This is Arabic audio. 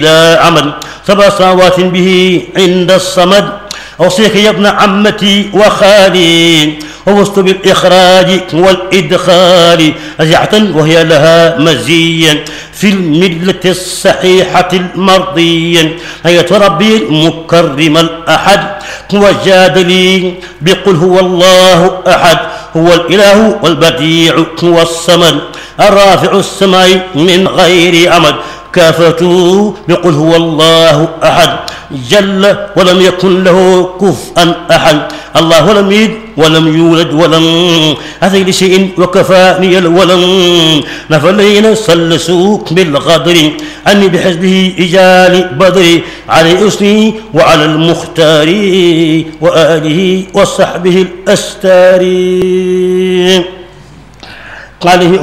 لا عمل 7 صلوات به عند الصمد. أوصيك يا ابن عمتي وخالي ووصت بالإخراج والإدخال رجعة وهي لها مزيا في الملة الصحيحة المرضية. هيا ربي المكرم الأحد وجاد لي بقل هو الله أحد هو الإله والبديع هو الصمد الرافع السماء من غير عمد. كافته بقل هو الله أحد جل ولم يكن له كفءا أحد. الله لم يلد ولم يولد ولم أتي لشيء وكفاني الولم. نفلين سلسوك بالغدر أني بحزبه إجال بدري على أسني وعلى المختار وآله وصحبه الأستار. قال